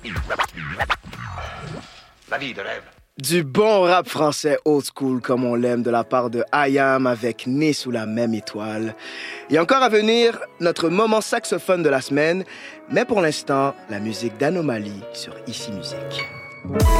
La vie de rêve. Du bon rap français old school comme on l'aime de la part de I.Am avec Né sous la même étoile. Et encore à venir, notre moment saxophone de la semaine, mais pour l'instant, la musique d'Anomalie sur Ici Musique.